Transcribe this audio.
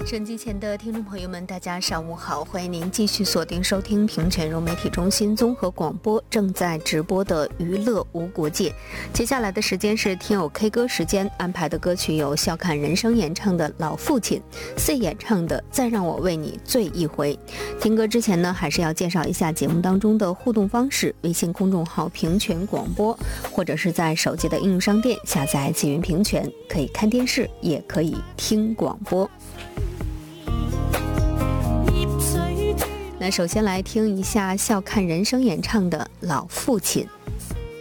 收机前的听众朋友们，大家上午好，欢迎您继续锁定收听平泉融媒体中心综合广播正在直播的娱乐无国界。接下来的时间是听友 K 歌时间，安排的歌曲有笑看人生演唱的《老父亲》，C 演唱的《再让我为你醉一回》。听歌之前呢，还是要介绍一下节目当中的互动方式：微信公众号平泉广播，或者是在手机的应用商店下载启云平泉，可以看电视，也可以听广播。那首先来听一下笑看人生演唱的《老父亲》。